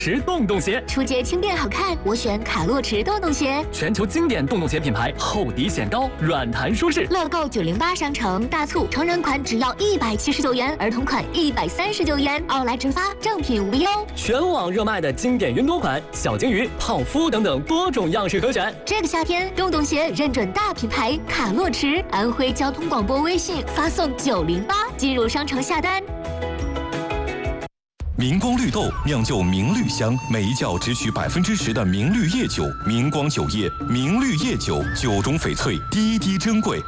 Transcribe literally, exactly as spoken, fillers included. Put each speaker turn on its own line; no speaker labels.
驰洞洞鞋，
出街轻便好看，我选卡洛驰洞洞鞋。
全球经典洞洞鞋品牌，厚底显高，软弹舒适。
乐购九零八商城大促，成人款只要一百七十九元，儿童款一百三十九元，奥莱直发，正品无忧。
全网热卖的经典云朵款、小金鱼、泡芙等等多种样式可选。
这个夏天，洞洞鞋认准大品牌卡洛驰，安徽交通广播微信发送九零八进入商城下单。
明光绿豆酿就明绿香，每一窖只取百分之十的明绿叶酒。明光酒业明绿叶酒，酒中翡翠，滴滴珍贵。